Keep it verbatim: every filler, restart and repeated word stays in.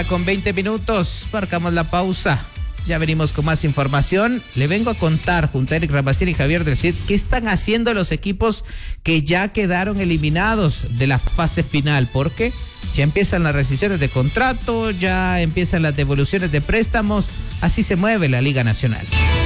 Con veinte minutos, marcamos la pausa. Ya venimos con más información. Le vengo a contar junto a Eric Ramacín y Javier del Cid qué están haciendo los equipos que ya quedaron eliminados de la fase final, porque ya empiezan las rescisiones de contrato, ya empiezan las devoluciones de préstamos. Así se mueve la Liga Nacional.